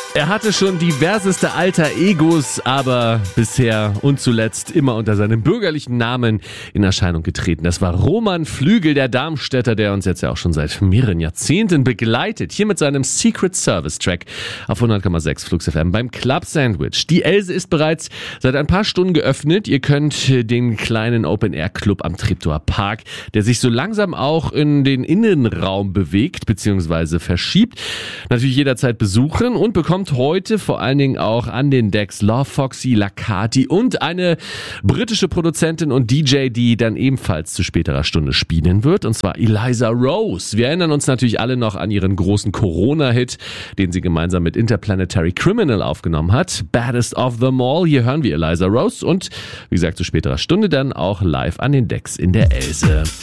Er hatte schon diverseste alter Egos, aber bisher und zuletzt immer unter seinem bürgerlichen Namen in Erscheinung getreten. Das war Roman Flügel, der Darmstädter, der uns jetzt ja auch schon seit mehreren Jahrzehnten begleitet. Hier mit seinem Secret Service Track auf 100,6 Flux FM beim Club Sandwich. Die Else ist bereits seit ein paar Stunden geöffnet. Ihr könnt den kleinen Open-Air-Club am Treptower Park, der sich so langsam auch in den Innenraum bewegt bzw. verschiebt, natürlich jederzeit besuchen und bekommt heute vor allen Dingen auch an den Decks Love Foxy, Lacati und eine britische Produzentin und DJ, die dann ebenfalls zu späterer Stunde spielen wird, und zwar Eliza Rose. Wir erinnern uns natürlich alle noch an ihren großen Corona-Hit, den sie gemeinsam mit Interplanetary Criminal aufgenommen hat. Baddest of them all. Hier hören wir Eliza Rose und wie gesagt zu späterer Stunde dann auch live an den Decks in der Else.